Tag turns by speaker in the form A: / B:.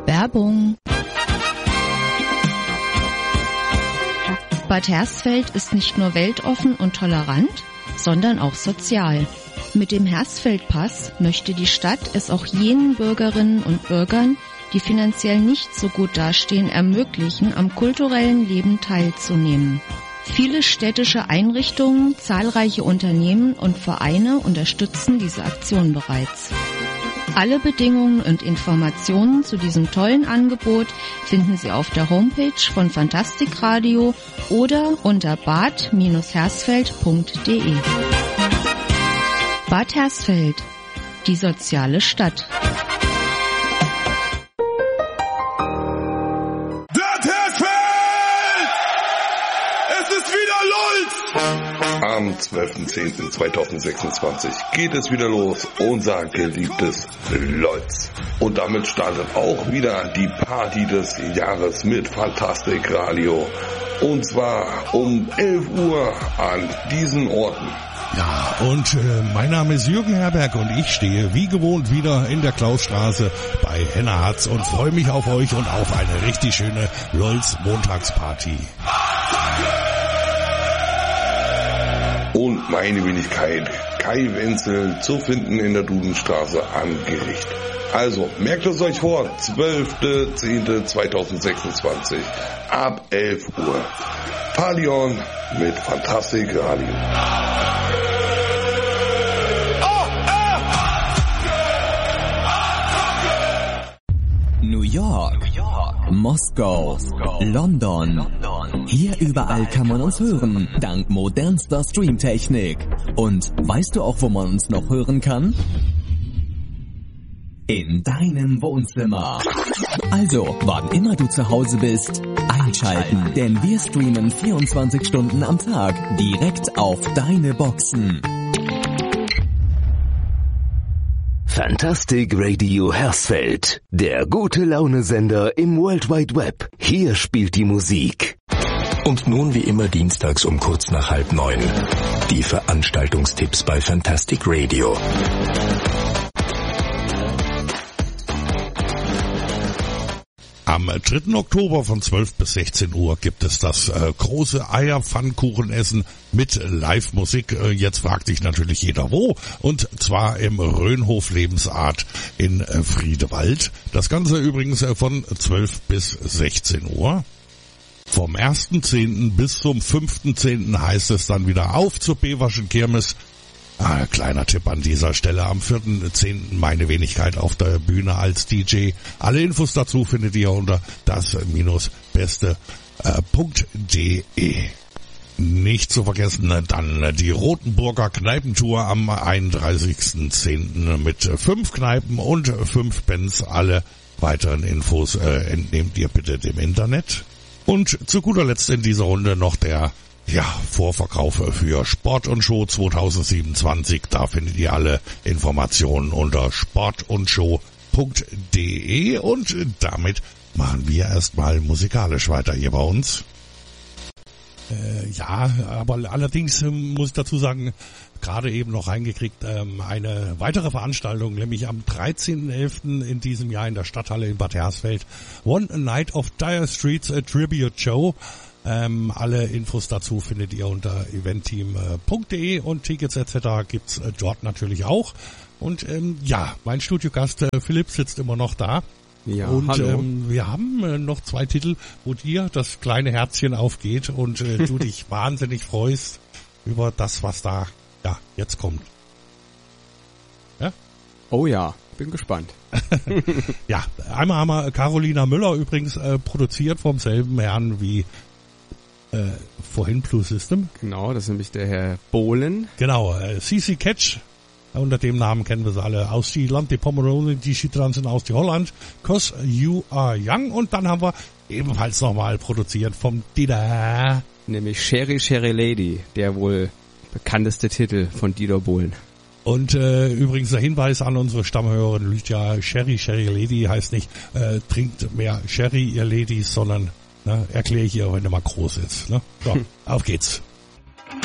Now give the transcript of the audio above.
A: Werbung. Bad Hersfeld ist nicht nur weltoffen und tolerant, sondern auch sozial. Mit dem Hersfeldpass möchte die Stadt es auch jenen Bürgerinnen und Bürgern, die finanziell nicht so gut dastehen, ermöglichen, am kulturellen Leben teilzunehmen. Viele städtische Einrichtungen, zahlreiche Unternehmen und Vereine unterstützen diese Aktion bereits. Alle Bedingungen und Informationen zu diesem tollen Angebot finden Sie auf der Homepage von Fantastic Radio oder unter bad-hersfeld.de. Bad Hersfeld, die soziale Stadt.
B: Bad Hersfeld! Es ist wieder Lulz! Am 12.10.2026 geht es wieder los, unser geliebtes Lolz. Und damit startet auch wieder die Party des Jahres mit Fantastic Radio. Und zwar um 11 Uhr an diesen Orten.
C: Ja, und mein Name ist Jürgen Herberg und ich stehe wie gewohnt wieder in der Klausstraße bei Henna Hartz und freue mich auf euch und auf eine richtig schöne Lolz-Montagsparty.
B: Und meine Wenigkeit, Kai Wenzel, zu finden in der Dudenstraße am Gericht. Also, merkt es euch vor, 12.10.2026 ab 11 Uhr. Party on mit Fantastic Radio.
D: New York, Moskau, London. Hier überall kann man uns hören, dank modernster Streamtechnik. Und weißt du auch, wo man uns noch hören kann? In deinem Wohnzimmer. Also, wann immer du zu Hause bist, einschalten, denn wir streamen 24 Stunden am Tag direkt auf deine Boxen.
E: Fantastic Radio Hersfeld, der Gute-Laune-Sender im World Wide Web. Hier spielt die Musik.
F: Und nun wie immer dienstags um kurz nach 8:30. Die Veranstaltungstipps bei Fantastic Radio.
C: Am 3. Oktober von 12 bis 16 Uhr gibt es das große Eierpfannkuchenessen mit Live-Musik. Jetzt fragt sich natürlich jeder wo. Und zwar im Röhnhof Lebensart in Friedewald. Das Ganze übrigens von 12 bis 16 Uhr. Vom 1.10. bis zum 5.10. heißt es dann wieder auf zur Beverschen Kirmes. Kleiner Tipp an dieser Stelle, am 4.10. meine Wenigkeit auf der Bühne als DJ. Alle Infos dazu findet ihr unter das-beste.de. Nicht zu vergessen, dann die Rotenburger Kneipentour am 31.10. mit 5 Kneipen und 5 Bands. Alle weiteren Infos entnehmt ihr bitte dem Internet. Und zu guter Letzt in dieser Runde noch der Vorverkauf für Sport und Show 2027. Da findet ihr alle Informationen unter sportundshow.de und damit machen wir erstmal musikalisch weiter hier bei uns. Aber allerdings muss ich dazu sagen, gerade eben noch reingekriegt, eine weitere Veranstaltung, nämlich am 13.11. in diesem Jahr in der Stadthalle in Bad Hersfeld. One Night of Dire Streets, a Tribute Show. Alle Infos dazu findet ihr unter eventteam.de und Tickets etc. gibt's dort natürlich auch. Und mein Studiogast Philipp sitzt immer noch da.
G: Ja,
C: und
G: hallo.
C: Wir haben noch 2 Titel, wo dir das kleine Herzchen aufgeht und du dich wahnsinnig freust über das, was da jetzt kommt. Ja?
G: Oh ja, bin gespannt.
C: Ja, einmal haben wir Carolina Müller übrigens produziert vom selben Herrn wie vorhin Blue System.
G: Genau, das ist nämlich der Herr Bohlen.
C: Genau, CC Catch, unter dem Namen kennen wir sie alle, aus die Land, die Pomerone, die Schiedran sind aus die Holland, 'Cause You Are Young, und dann haben wir ebenfalls nochmal produziert vom Dieter.
G: Nämlich Sherry Sherry Lady, der wohl bekannteste Titel von Dieter Bohlen.
C: Und übrigens der Hinweis an unsere Stammhörerin Lydia, Sherry Sherry Lady heißt nicht, trinkt mehr Sherry, ihr Ladies, sondern erkläre ich ihr, wenn er mal groß ist. Ne? So, auf geht's.